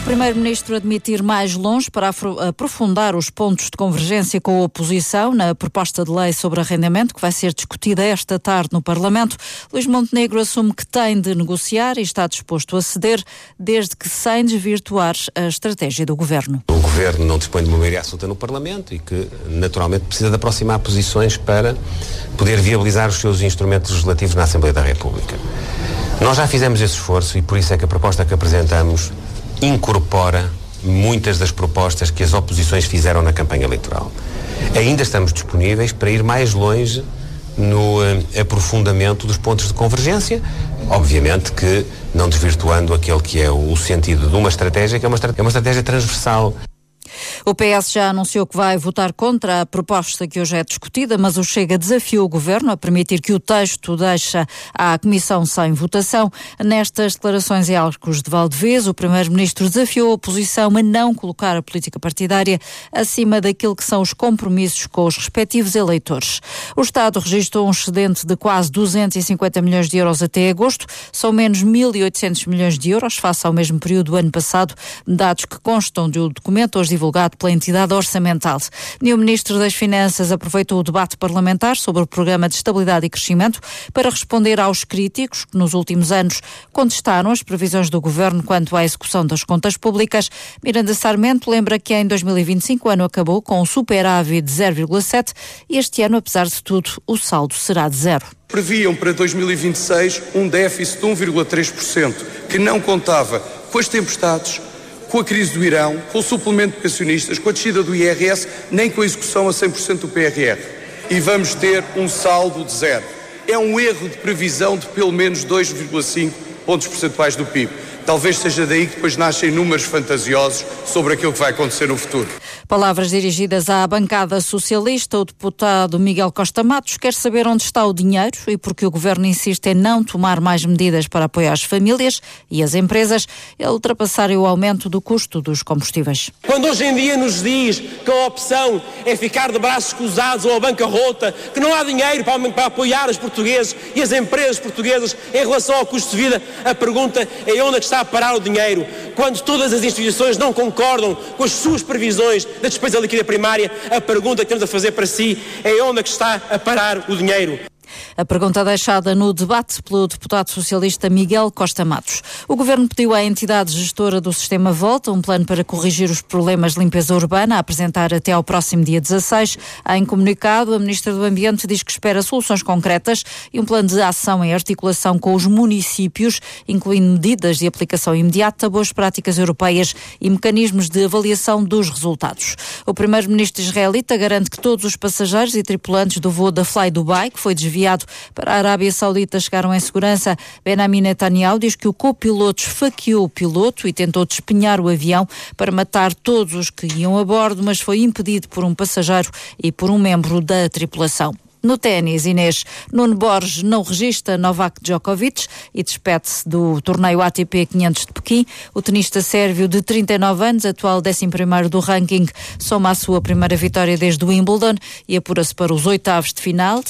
Primeiro-Ministro admite ir mais longe para aprofundar os pontos de convergência com a oposição na proposta de lei sobre arrendamento que vai ser discutida esta tarde no Parlamento. Luís Montenegro assume que tem de negociar e está disposto a ceder, desde que sem desvirtuar a estratégia do Governo. O Governo não dispõe de uma maioria absoluta no Parlamento e que, naturalmente, precisa de aproximar posições para poder viabilizar os seus instrumentos legislativos na Assembleia da República. Nós já fizemos esse esforço e por isso é que a proposta que apresentamos incorpora muitas das propostas que as oposições fizeram na campanha eleitoral. Ainda estamos disponíveis para ir mais longe no aprofundamento dos pontos de convergência, obviamente que não desvirtuando aquele que é o sentido de uma estratégia, que é uma estratégia transversal. O PS já anunciou que vai votar contra a proposta que hoje é discutida, mas o Chega desafiou o Governo a permitir que o texto deixe à Comissão sem votação. Nestas declarações em Arcos de Valdevez, o Primeiro-Ministro desafiou a oposição a não colocar a política partidária acima daquilo que são os compromissos com os respectivos eleitores. O Estado registrou um excedente de quase 250 milhões de euros até agosto, são menos 1.800 milhões de euros face ao mesmo período do ano passado, dados que constam do documento hoje divulgado pela entidade orçamental. E o Ministro das Finanças aproveitou o debate parlamentar sobre o Programa de Estabilidade e Crescimento para responder aos críticos que nos últimos anos contestaram as previsões do Governo quanto à execução das contas públicas. Miranda Sarmento lembra que em 2025 o ano acabou com um superávit de 0,7 e este ano, apesar de tudo, o saldo será de 0. Previam para 2026 um déficit de 1,3%, que não contava com as tempestades, com a crise do Irão, com o suplemento de pensionistas, com a descida do IRS, nem com a execução a 100% do PRR. E vamos ter um saldo de 0. É um erro de previsão de pelo menos 2,5 pontos percentuais do PIB. Talvez seja daí que depois nascem números fantasiosos sobre aquilo que vai acontecer no futuro. Palavras dirigidas à bancada socialista. O deputado Miguel Costa Matos quer saber onde está o dinheiro e porque o Governo insiste em não tomar mais medidas para apoiar as famílias e as empresas e ultrapassar o aumento do custo dos combustíveis. Quando hoje em dia nos diz que a opção é ficar de braços cruzados ou a bancarrota, que não há dinheiro para apoiar os portugueses e as empresas portuguesas em relação ao custo de vida, a pergunta é onde é que está a parar o dinheiro. Quando todas as instituições não concordam com as suas previsões da despesa líquida primária, a pergunta que temos a fazer para si é onde é que está a parar o dinheiro. A pergunta deixada no debate pelo deputado socialista Miguel Costa Matos. O Governo pediu à entidade gestora do Sistema Volta um plano para corrigir os problemas de limpeza urbana, a apresentar até ao próximo dia 16. Em comunicado, a Ministra do Ambiente diz que espera soluções concretas e um plano de ação em articulação com os municípios, incluindo medidas de aplicação imediata, boas práticas europeias e mecanismos de avaliação dos resultados. O primeiro-ministro israelita garante que todos os passageiros e tripulantes do voo da Fly Dubai, que foi desviado para a Arábia Saudita, chegaram em segurança. Benjamin Netanyahu diz que o copiloto esfaqueou o piloto e tentou despenhar o avião para matar todos os que iam a bordo, mas foi impedido por um passageiro e por um membro da tripulação. No ténis, Inês, Nuno Borges não registra Novak Djokovic e despede-se do torneio ATP 500 de Pequim. O tenista sérvio de 39 anos, atual 11º do ranking, soma a sua primeira vitória desde o Wimbledon e apura-se para os oitavos de final.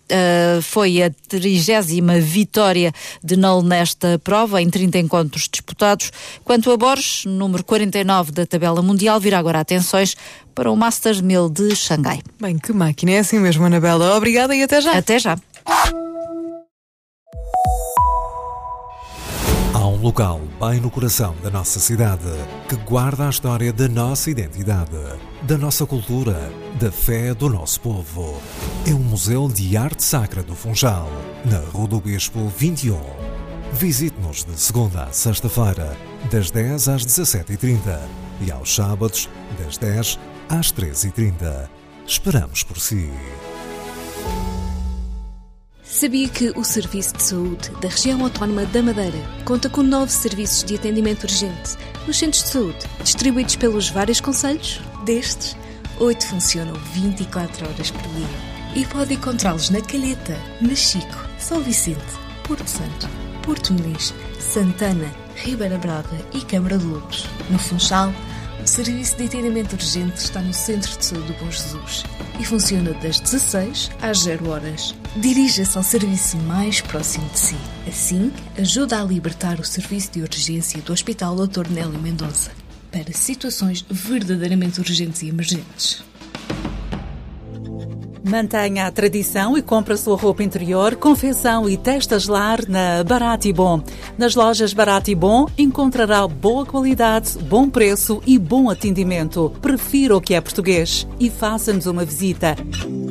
Foi a 30ª vitória de Null nesta prova, em 30 encontros disputados. Quanto a Borges, número 49 da tabela mundial, virá agora atenções para o Masters 1000 de Xangai. Bem, que máquina, é assim mesmo, Anabela. Obrigada e até já. Até já. Há um local bem no coração da nossa cidade que guarda a história da nossa identidade, da nossa cultura, da fé do nosso povo. É o Museu de Arte Sacra do Funchal, na Rua do Bispo 21. Visite-nos de segunda a sexta-feira, das 10 às 17h30 e aos sábados, das 10 às 13h30. Esperamos por si. Sabia que o Serviço de Saúde da Região Autónoma da Madeira conta com 9 serviços de atendimento urgente nos centros de saúde, distribuídos pelos vários concelhos? Destes, 8 funcionam 24 horas por dia e pode encontrá-los na Calheta, na Chico, São Vicente, Porto Santo, Porto Muniz, Santana, Ribeira Brava e Câmara de Lobos. No Funchal, o Serviço de Atendimento Urgente está no Centro de Saúde do Bom Jesus e funciona das 16 às 0 horas. Dirija-se ao serviço mais próximo de si. Assim, ajuda a libertar o serviço de urgência do Hospital Dr. Nélio Mendonça. para situações verdadeiramente urgentes e emergentes. Mantenha a tradição e compre a sua roupa interior, confecção e testas lar na Barato e Bom. Nas lojas Barato e Bom encontrará boa qualidade, bom preço e bom atendimento. Prefira o que é português e faça-nos uma visita.